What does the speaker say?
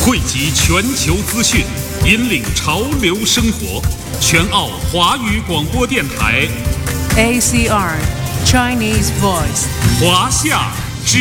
汇集全球资讯，引领潮流生活。全澳华语广播电台 ACR Chinese Voice 华夏